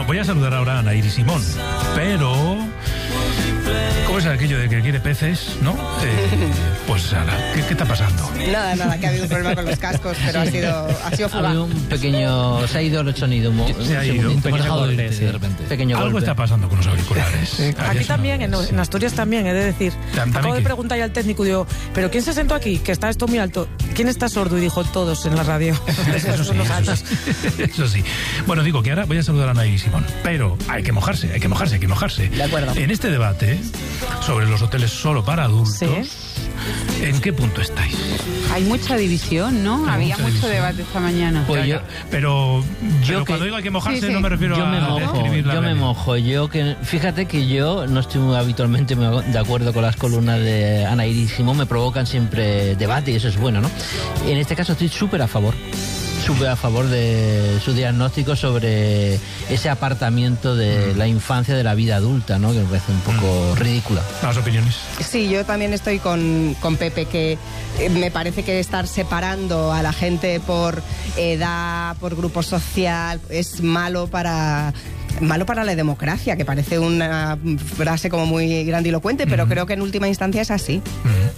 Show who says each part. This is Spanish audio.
Speaker 1: voy a saludar ahora a Ana Iris Simón, pero... ¿Cómo es aquello de que quiere peces, no? Pues, Ana, ¿qué está pasando?
Speaker 2: Nada, que ha habido un problema con los cascos, pero ha sido fugaz.
Speaker 3: Ha habido un pequeño... Se ha ido el sonido.
Speaker 1: Se ha ido.
Speaker 3: Un pequeño golpe, de repente.
Speaker 1: Algo
Speaker 3: golpe.
Speaker 1: está pasando con los auriculares.
Speaker 4: Aquí también, en Asturias también, he de decir. Acabo de preguntar ya al técnico y digo, ¿pero quién se sentó aquí? Que está esto muy alto. ¿Quién está sordo? Y dijo, todos en la radio.
Speaker 1: Eso sí. Bueno, digo que ahora voy a saludar a Ana Iris Simón, pero hay que mojarse.
Speaker 2: De acuerdo.
Speaker 1: En este debate sobre los hoteles solo para adultos,
Speaker 4: Sí.
Speaker 1: ¿en qué punto estáis?
Speaker 5: Hay mucha división, ¿no? Había
Speaker 1: mucha
Speaker 5: mucho
Speaker 1: división.
Speaker 5: debate esta mañana.
Speaker 3: Pues
Speaker 1: Ya, pero cuando digo hay que mojarse,
Speaker 5: Sí, sí.
Speaker 1: no me refiero
Speaker 3: Yo
Speaker 1: a
Speaker 3: me mojo,
Speaker 1: describir la
Speaker 3: yo me
Speaker 1: realidad.
Speaker 3: mojo. Fíjate que yo no estoy muy habitualmente de acuerdo con las columnas de Ana Iris Simón, me provocan siempre debate y eso es bueno, ¿no? En este caso estoy súper a favor de su diagnóstico sobre ese apartamiento de la infancia de la vida adulta, ¿no? Que me parece un poco ridícula.
Speaker 1: ¿Las opiniones?
Speaker 2: Sí, yo también estoy con Pepe, que me parece que estar separando a la gente por edad, por grupo social, es malo para la democracia, que parece una frase como muy grandilocuente, pero creo que en última instancia es así.